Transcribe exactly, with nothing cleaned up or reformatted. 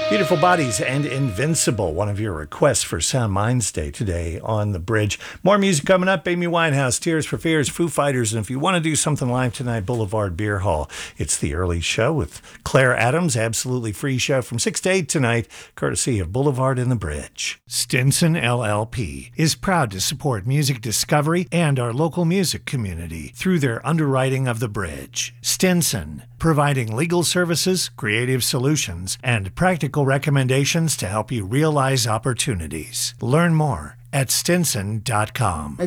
Beautiful Bodies and Invincible, one of your requests for Sound Minds Day today on the bridge. More music coming up. Amy Winehouse, Tears for Fears, Foo Fighters. And if you want to do something live tonight, Boulevard Beer Hall. It's the early show with Claire Adams. Absolutely free show from six to eight tonight, courtesy of Boulevard and the Bridge. Stinson L L P is proud to support music discovery and our local music community through their underwriting of the bridge. Stinson, providing legal services, creative solutions, and practical recommendations to help you realize opportunities. Learn more at stinson dot com.